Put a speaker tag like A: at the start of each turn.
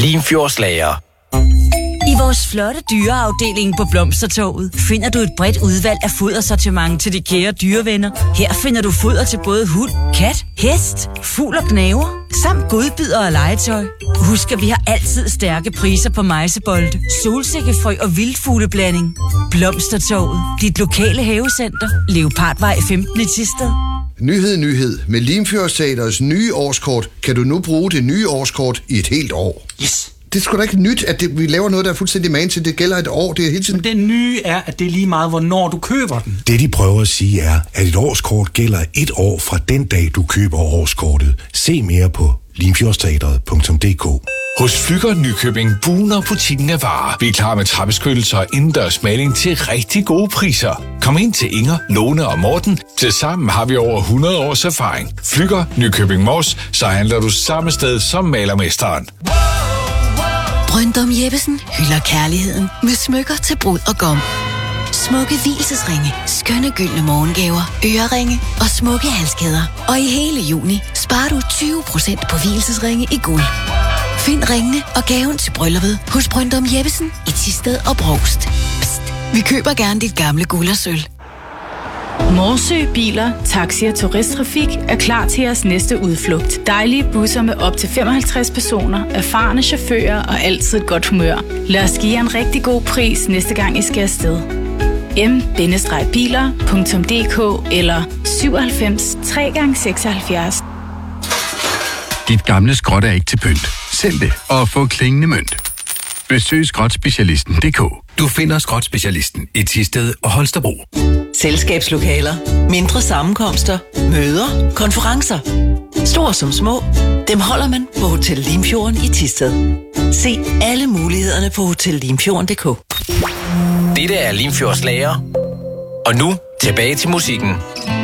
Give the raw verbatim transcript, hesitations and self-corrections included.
A: Limfjordslager.
B: I vores flotte dyreafdeling på Blomstertorvet finder du et bredt udvalg af fodersortiment til de kære dyrevenner. Her finder du foder til både hund, kat, hest, fugl og gnæver, samt godbidder og legetøj. Husk, at vi har altid stærke priser på mejsebolde, solsikkefrø og vildfugleblanding. Blomstertorvet, dit lokale havecenter. Leopardvej femten i Thisted.
C: Nyhed, nyhed. Med Limfjordsteatrets nye årskort kan du nu bruge det nye årskort i et helt år.
D: Yes.
C: Det er sgu da ikke nyt, at det, vi laver noget, der er fuldstændig man til. Det gælder et år. Det er hele tiden.
D: Det nye er, at det er lige meget, hvornår du køber den.
E: Det, de prøver at sige, er, at et årskort gælder et år fra den dag, du køber årskortet. Se mere på limfjordsteatret punktum d k.
F: Hos Flügger Nykøbing buner butikken af varer. Vi er klar med trappeskyttelser og indendørs maling til rigtig gode priser. Kom ind til Inger, Lone og Morten. Tilsammen har vi over hundrede års erfaring. Flügger Nykøbing Mors, så handler du samme sted som malermesteren.
G: Bryndum Jeppesen hylder kærligheden med smykker til brud og gom. Smukke hvilesesringe, skønne gyldne morgengaver, øreringe og smukke halskæder. Og i hele juni sparer du tyve procent på hvilesesringe i guld. Find ringene og gaven til brylluppet hos Bryndum Jeppesen i Thisted og Brovst. Psst, vi køber gerne dit gamle guld og sølv.
H: Morsø Biler, Taxi og Turisttrafik er klar til jeres næste udflugt. Dejlige busser med op til femoghalvtreds personer, erfarne chauffører og altid et godt humør. Lad os give jer en rigtig god pris næste gang I skal afsted. m bindestreg biler punktum d k eller syvoghalvfems tre gange seksoghalvfjerds.
I: Dit gamle skrot er ikke til pynt. Sælg det og få klingende mønt. Besøg skrotspecialisten punktum d k.
J: Du finder skrotspecialisten i Thisted og Holstebro.
K: Selskabslokaler, mindre sammenkomster, møder, konferencer. Stor som små, dem holder man på Hotel Limfjorden i Thisted. Se alle mulighederne på hotel limfjorden punktum d k.
A: Dette er Limfjordslager. Og nu tilbage til musikken.